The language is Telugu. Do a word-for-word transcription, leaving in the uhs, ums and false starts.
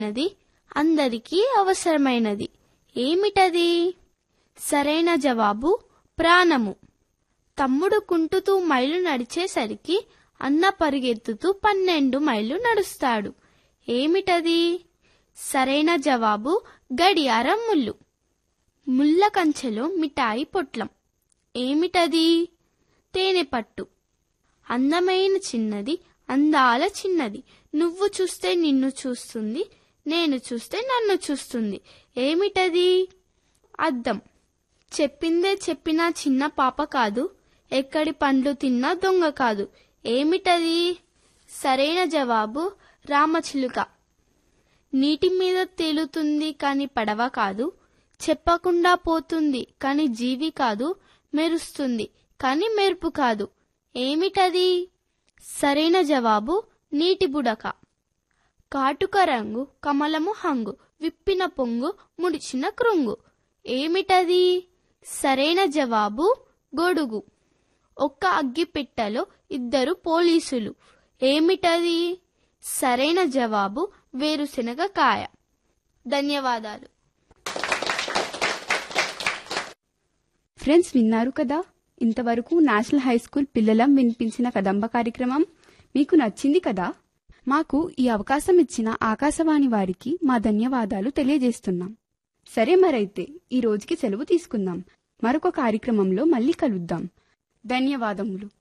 నది అందరికీ అవసరమైనది. ఏమిటది? సరైన జవాబు ప్రాణము. తమ్ముడు కుంటుతూ మైలు నడిచేసరికి అన్న పరిగెత్తుతూ పన్నెండు మైళ్ళు నడుస్తాడు. ఏమిటది? సరైన జవాబు గడియారం ముళ్ళు. ముళ్ళ కంచెలో మిఠాయి పొట్లం. ఏమిటది? తేనె పట్టు. అందమైన చిన్నది, అందాల చిన్నది, నువ్వు చూస్తే నిన్ను చూస్తుంది, నేను చూస్తే నన్ను చూస్తుంది. ఏమిటది? అద్దం. చెప్పిందే చెప్పినా చిన్న పాప కాదు, ఎక్కడి పండ్లు తిన్నా దొంగ కాదు. ఏమిటది? సరైన జవాబు రామచిలుక. నీటి మీద తేలుతుంది కాని పడవ కాదు, చెప్పకుండా పోతుంది కాని జీవి కాదు, మెరుస్తుంది కాని మెరుపు కాదు. ఏమిటది? సరైన జవాబు నీటి బుడక. కాటుక రంగు, కమలము హంగు, విప్పిన పొంగు, ముడిచిన కృంగు. ఏమిటది? సరైన జవాబు గొడుగు. ఒక్క అగ్గిపెట్టెలో ఇద్దరు పోలీసులు. ఏమిటది? సరైన జవాబు వేరుశెనగ కాయ. ధన్యవాదాలు. ఫ్రెండ్స్, విన్నారు కదా, ఇంతవరకు నేషనల్ హై స్కూల్ పిల్లలం వినిపించిన కదంబ కార్యక్రమం మీకు నచ్చింది కదా. మాకు ఈ అవకాశం ఇచ్చిన ఆకాశవాణి వారికి మా ధన్యవాదాలు తెలియజేస్తున్నాం. సరే, మరైతే ఈ రోజుకి సెలవు తీసుకుందాం. మరొక కార్యక్రమంలో మళ్ళీ కలుద్దాం. ధన్యవాదములు.